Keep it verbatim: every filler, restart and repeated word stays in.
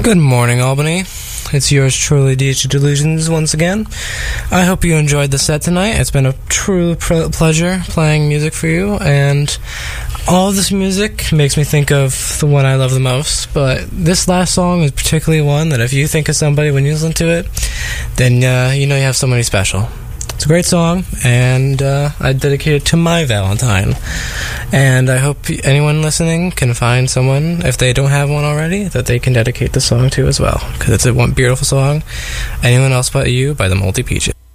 Good morning, Albany. It's yours truly, D J Delusions, once again. I hope you enjoyed the set tonight. It's been a true pr- pleasure playing music for you, and all of this music makes me think of the one I love the most, but this last song is particularly one that if you think of somebody when you listen to it, then uh, you know you have somebody special. It's a great song, and uh, I dedicate it to my Valentine. And I hope anyone listening can find someone, if they don't have one already, that they can dedicate the song to as well, because it's a one beautiful song. Anyone Else But You by the Multi Peaches.